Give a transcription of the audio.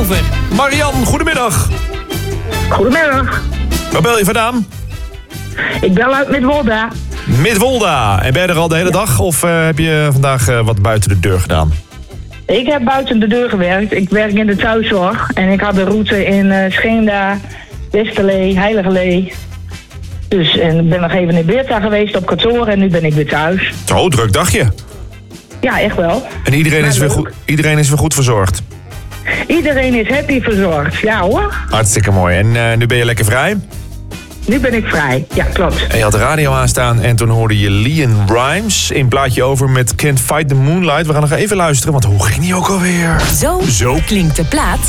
over. Marian, goedemiddag. Goedemiddag. Waar bel je vandaan? Ik bel uit Midwolda. Midwolda. En ben je er al de hele dag of heb je vandaag wat buiten de deur gedaan? Ik heb buiten de deur gewerkt. Ik werk in de thuiszorg. En ik had de route in Scheemda, Westerlee, Heiligerlee. Dus en ik ben nog even in Beerta geweest op kantoor en nu ben ik weer thuis. Zo, druk dagje. Ja, echt wel. En iedereen is weer goed verzorgd? Iedereen is happy verzorgd. Ja hoor. Hartstikke mooi. En nu ben je lekker vrij? Nu ben ik vrij. Ja, klopt. En je had de radio aanstaan en toen hoorde je Leon Rimes in plaatje over met Can't Fight the Moonlight. We gaan nog even luisteren, want hoe ging die ook alweer? Zo klinkt de plaat